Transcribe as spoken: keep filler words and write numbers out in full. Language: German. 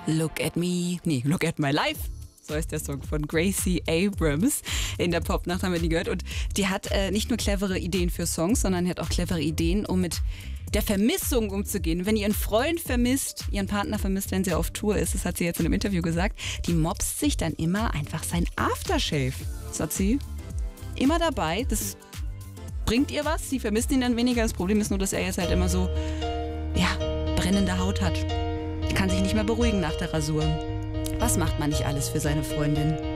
Look at me, nee, Look at my life. So ist der Song von Gracie Abrams. In der Popnacht haben wir die gehört. Und die hat äh, nicht nur clevere Ideen für Songs, sondern hat auch clevere Ideen, um mit der Vermissung umzugehen. Wenn ihr ihren Freund vermisst, ihren Partner vermisst, wenn sie auf Tour ist, das hat sie jetzt in einem Interview gesagt, die mopst sich dann immer einfach sein Aftershave. Das hat sie immer dabei. Das bringt ihr was. Sie vermisst ihn dann weniger. Das Problem ist nur, dass er jetzt halt immer so, ja, brennende Haut hat. Kann sich nicht mehr beruhigen nach der Rasur. Was macht man nicht alles für seine Freundin?